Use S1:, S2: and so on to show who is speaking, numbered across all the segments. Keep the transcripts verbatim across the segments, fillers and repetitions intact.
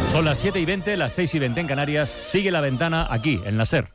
S1: Son las siete y veinte, las seis y veinte en Canarias. Sigue La Ventana aquí, en la SER.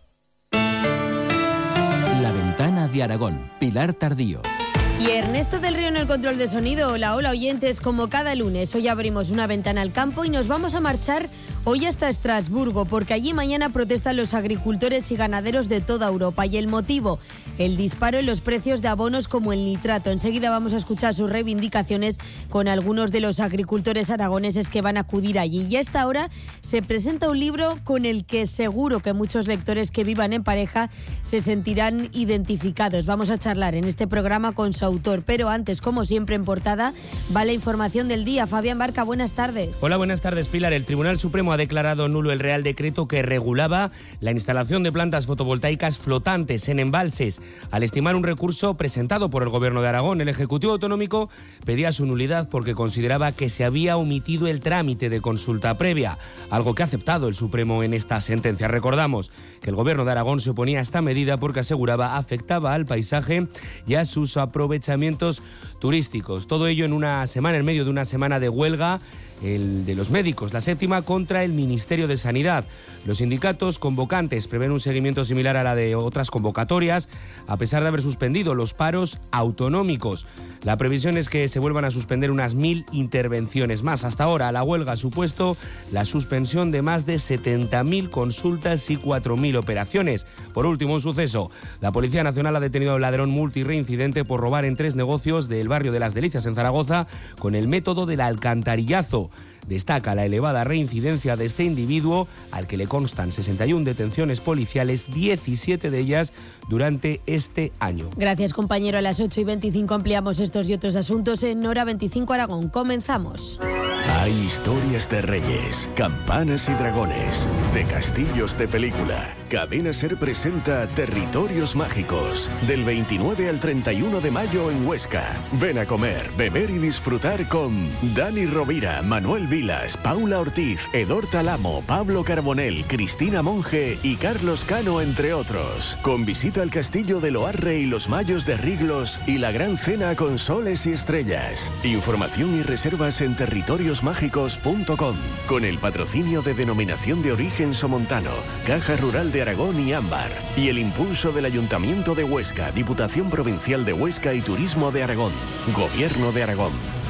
S2: La Ventana de Aragón, Pilar Tardío.
S3: Y Ernesto del Río en el control de sonido. Hola, hola oyentes, como cada lunes, hoy abrimos una ventana al campo y nos vamos a marchar hoy hasta Estrasburgo, porque allí mañana protestan los agricultores y ganaderos de toda Europa. Y el motivo, el disparo en los precios de abonos como el nitrato. Enseguida vamos a escuchar sus reivindicaciones con algunos de los agricultores aragoneses que van a acudir allí. Y a esta hora se presenta un libro con el que seguro que muchos lectores que vivan en pareja se sentirán identificados. Vamos a charlar en este programa con su autor, pero antes, como siempre, en portada va la información del día. Fabián Barca, buenas tardes.
S4: Hola, buenas tardes, Pilar. El Tribunal Supremo ha declarado nulo el Real Decreto que regulaba la instalación de plantas fotovoltaicas flotantes en embalses. Al estimar un recurso presentado por el Gobierno de Aragón, el Ejecutivo Autonómico pedía su nulidad porque consideraba que se había omitido el trámite de consulta previa, algo que ha aceptado el Supremo en esta sentencia. Recordamos que el Gobierno de Aragón se oponía a esta medida porque aseguraba afectaba al paisaje y a sus aprovechamientos turísticos. Todo ello en una semana, en medio de una semana de huelga, el de los médicos, la séptima contra el Ministerio de Sanidad. Los sindicatos convocantes prevén un seguimiento similar a la de otras convocatorias, a pesar de haber suspendido los paros autonómicos. La previsión es que se vuelvan a suspender unas mil intervenciones más. Hasta ahora la huelga ha supuesto la suspensión de más de setenta mil consultas y cuatro mil operaciones. Por último, un suceso. La Policía Nacional ha detenido a un ladrón multireincidente por robar en tres negocios del barrio de Las Delicias en Zaragoza con el método del alcantarillazo. Destaca la elevada reincidencia de este individuo, al que le constan sesenta y una detenciones policiales, diecisiete de ellas durante este año.
S3: Gracias, compañero. A las ocho y veinticinco ampliamos estos y otros asuntos en Hora veinticinco Aragón. Comenzamos.
S5: Hay historias de reyes, campanas y dragones, de castillos de película. Cadena SER presenta Territorios Mágicos, del veintinueve al treinta y uno de mayo en Huesca. Ven a comer, beber y disfrutar con Dani Rovira, Manuel Vilas, Paula Ortiz, Edor Talamo, Pablo Carbonell, Cristina Monge y Carlos Cano, entre otros. Con visita al castillo de Loarre y los Mayos de Riglos y la gran cena con soles y estrellas. Información y reservas en territorios mágicos punto com, con el patrocinio de Denominación de Origen Somontano, Caja Rural de Aragón y Ámbar, y el impulso del Ayuntamiento de Huesca, Diputación Provincial de Huesca y Turismo de Aragón, Gobierno de Aragón.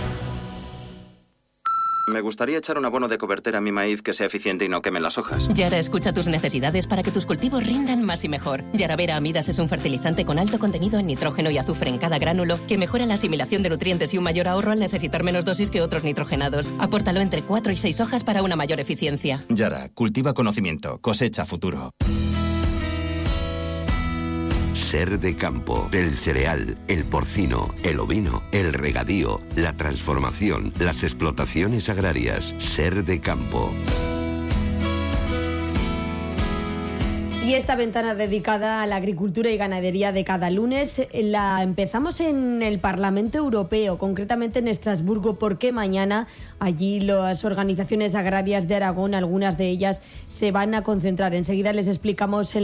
S6: Me gustaría echar un abono de cobertura a mi maíz que sea eficiente y no queme las hojas.
S7: Yara escucha tus necesidades para que tus cultivos rindan más y mejor. Yaravera Amidas es un fertilizante con alto contenido en nitrógeno y azufre en cada gránulo que mejora la asimilación de nutrientes y un mayor ahorro al necesitar menos dosis que otros nitrogenados. Apórtalo entre cuatro y seis hojas para una mayor eficiencia.
S6: Yara, cultiva conocimiento, cosecha futuro.
S8: SER de campo, el cereal, el porcino, el ovino, el regadío, la transformación, las explotaciones agrarias. SER de campo.
S3: Y esta ventana dedicada a la agricultura y ganadería de cada lunes la empezamos en el Parlamento Europeo, concretamente en Estrasburgo, porque mañana allí las organizaciones agrarias de Aragón, algunas de ellas, se van a concentrar. Enseguida les explicamos el